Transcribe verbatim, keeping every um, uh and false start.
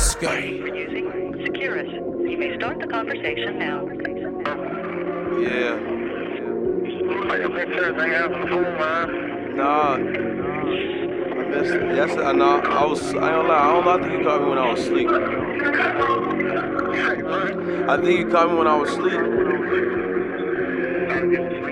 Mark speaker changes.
Speaker 1: Let's go.
Speaker 2: Using Securus. You may start the conversation now.
Speaker 1: Yeah.
Speaker 3: I can fix everything out on the phone, man.
Speaker 1: Nah. I missed it. Yes, I know. I was, I ain't gonna lie. I don't know. I think you called me when I was asleep.
Speaker 3: Hey, what?
Speaker 1: I think you called me when I was asleep.
Speaker 3: Gotta get